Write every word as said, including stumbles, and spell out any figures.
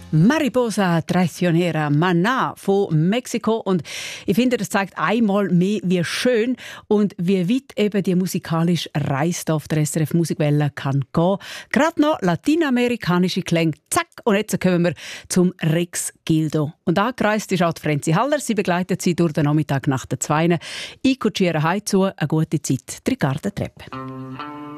Mariposa Traicionera, Maná von Mexiko. Und ich finde, das zeigt einmal mehr, wie schön und wie weit eben die musikalische Reise auf der S R F Musikwelle kann gehen. Gerade noch lateinamerikanische Klänge. Zack! Und jetzt kommen wir zum Rex Gildo. Und angereist ist auch die Franzi Haller. Sie begleitet sie durch den Nachmittag nach der Zweine. Ich kutschiere heim zu. Eine gute Zeit. Trigarden Treppe.